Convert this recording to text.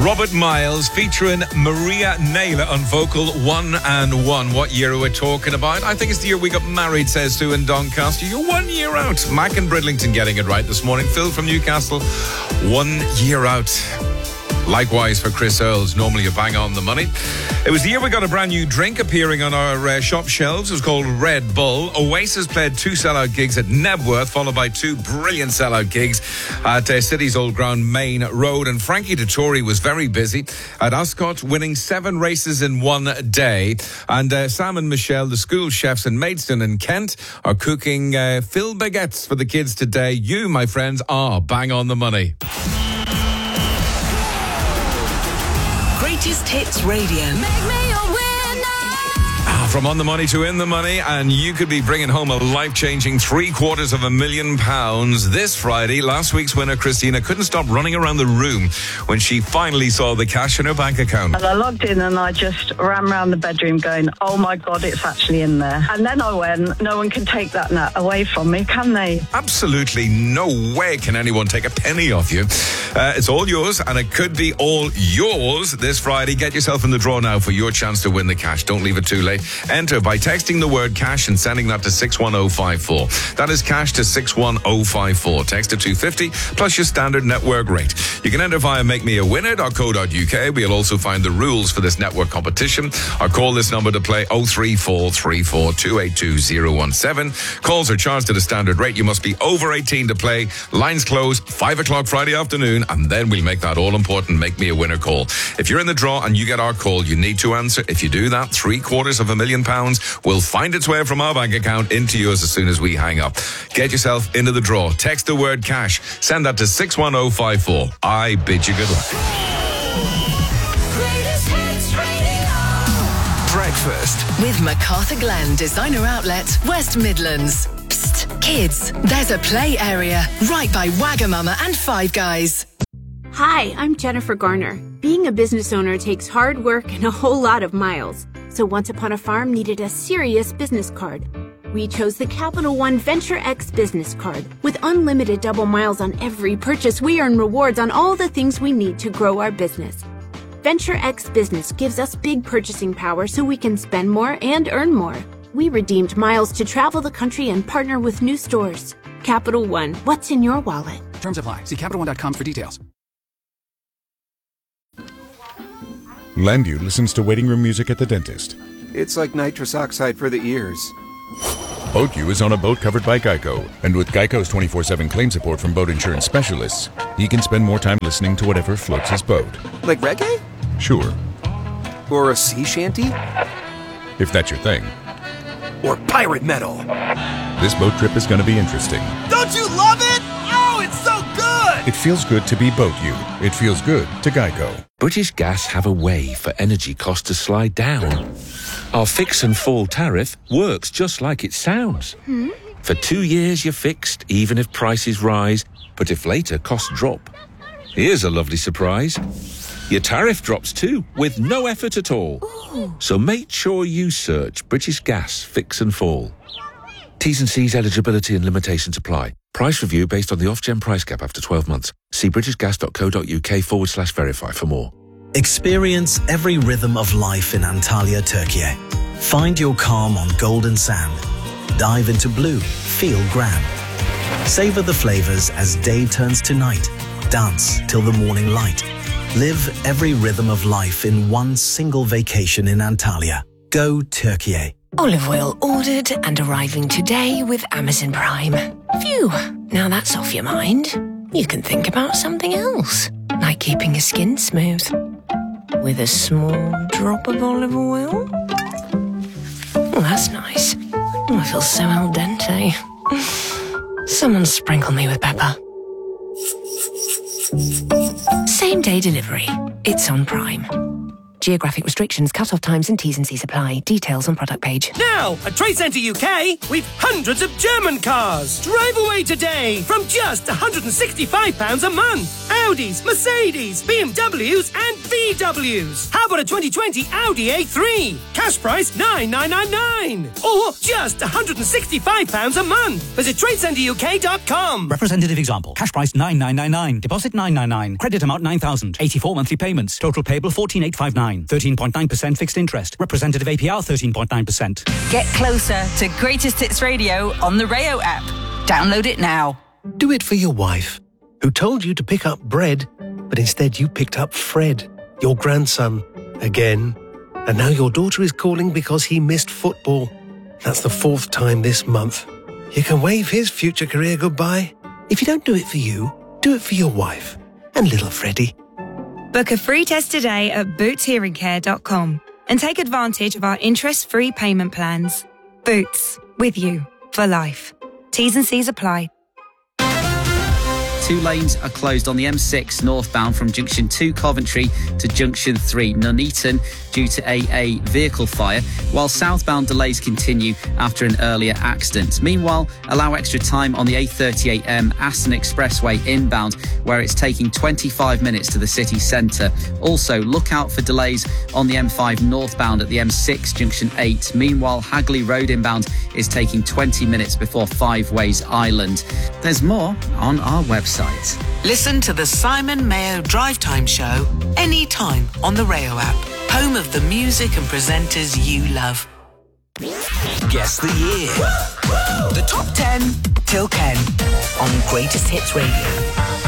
Robert Miles featuring Maria Naylor on vocal 1 and 1. What year are we talking about? I think it's the year we got married, says Sue in Doncaster. You're 1 year out. Mac and Bridlington getting it right this morning. Phil from Newcastle, 1 year out. Likewise for Chris Earls, normally a bang on the money. It was the year we got a brand new drink appearing on our shop shelves. It was called Red Bull. Oasis played 2 sellout gigs at Nebworth, followed by 2 brilliant sellout gigs at City's Old Ground Main Road. And Frankie Dettori was very busy at Ascot, winning 7 races in 1 day. And Sam and Michelle, the school chefs in Maidstone and Kent, are cooking Phil baguettes for the kids today. You, my friends, are bang on the money. Greatest Hits Radio. Make me your winner. From on the money to in the money, and you could be bringing home a life-changing £750,000 this Friday. Last week's winner, Christina, couldn't stop running around the room when she finally saw the cash in her bank account. And I logged in and I just ran around the bedroom going, oh my God, it's actually in there. And then I went, no one can take that away from me, can they? Absolutely no way can anyone take a penny off you. It's all yours, and it could be all yours this Friday. Get yourself in the draw now for your chance to win the cash. Don't leave it too late. Enter by texting the word cash and sending that to 61054. That is cash to 61054. Text to 250 plus your standard network rate. You can enter via makemewinner.co.uk. We'll also find the rules for this network competition. Or call this number to play 03434 282 017. Calls are charged at a standard rate. You must be over 18 to play. Lines close 5 o'clock Friday afternoon, and then we'll make that all important Make Me a Winner call. If you're in the draw and you get our call, you need to answer. If you do that, £750,000 will find its way from our bank account into yours as soon as we hang up. Get yourself into the draw. Text the word cash. Send that to 61054. I bid you good luck. Breakfast with MacArthur Glen Designer Outlet, West Midlands. Psst, kids, there's a play area right by Wagamama and Five Guys. Hi, I'm Jennifer Garner. Being a business owner takes hard work and a whole lot of miles. So Once Upon a Farm needed a serious business card. We chose the Capital One Venture X business card. With unlimited double miles on every purchase, we earn rewards on all the things we need to grow our business. Venture X Business gives us big purchasing power so we can spend more and earn more. We redeemed miles to travel the country and partner with new stores. Capital One, what's in your wallet? Terms apply. See CapitalOne.com for details. Landu listens to waiting room music at the dentist. It's like nitrous oxide for the ears. BoatU is on a boat covered by Geico. And with Geico's 24/7 claim support from boat insurance specialists, he can spend more time listening to whatever floats his boat. Like reggae? Sure. Or a sea shanty? If that's your thing. Or pirate metal? This boat trip is going to be interesting. Don't you love it? Oh, it's so good! It feels good to be BoatU. It feels good to Geico. British Gas have a way for energy costs to slide down. Our fix and fall tariff works just like it sounds. For 2 years you're fixed, even if prices rise, but if later costs drop. Here's a lovely surprise. Your tariff drops too, with no effort at all. Ooh. So make sure you search British Gas Fix and Fall. T's and C's eligibility and limitations apply. Price review based on the off-gen price cap after 12 months. See britishgas.co.uk/verify for more. Experience every rhythm of life in Antalya, Turkey. Find your calm on golden sand. Dive into blue. Feel grand. Savor the flavors as day turns to night. Dance till the morning light. Live every rhythm of life in one single vacation in Antalya. Go Turkey. Olive oil ordered and arriving today with Amazon Prime. Phew, now that's off your mind. You can think about something else, like keeping your skin smooth. With a small drop of olive oil. Oh, that's nice. Oh, I feel so al dente. Someone sprinkle me with pepper. Same day delivery. It's on Prime. Geographic restrictions, cut-off times and T's and C's apply. Details on product page. Now, at Trade Centre UK, we've hundreds of German cars. Drive away today from just £165 a month. Audis, Mercedes, BMWs and VWs. How about a 2020 Audi A3? Cash price £9,999. Or just £165 a month. Visit TradeCentreUK.com. Representative example. Cash price $9,999. Deposit $999. Credit amount $9,000. 84 monthly payments. Total payable $14,859. 13.9% fixed interest. Representative APR 13.9%. Get closer to Greatest Hits Radio on the Rayo app. Download it now. Do it for your wife, who told you to pick up bread, but instead you picked up Fred, your grandson, again. And now your daughter is calling because he missed football. That's the 4th time this month. You can wave his future career goodbye. If you don't do it for you, do it for your wife and little Freddie. Book a free test today at bootshearingcare.com and take advantage of our interest-free payment plans. Boots, with you for life. T's and C's apply. 2 lanes are closed on the M6 northbound from Junction 2 Coventry to Junction 3 Nuneaton due to a vehicle fire, while southbound delays continue after an earlier accident. Meanwhile, allow extra time on the A38M Aston Expressway inbound, where it's taking 25 minutes to the city centre. Also, look out for delays on the M5 northbound at the M6 Junction 8. Meanwhile, Hagley Road inbound is taking 20 minutes before Five Ways Island. There's more on our website. Listen to the Simon Mayo Drive Time Show anytime on the Rayo app, home of the music and presenters you love. Guess the year. The top 10 till 10 on Greatest Hits Radio.